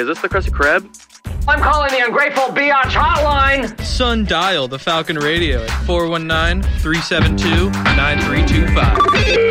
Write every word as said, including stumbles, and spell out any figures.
Is this the Krusty Krab? I'm calling the ungrateful biatch hotline. Son, dial the Falcon Radio at four one nine, three seven two, nine three two five.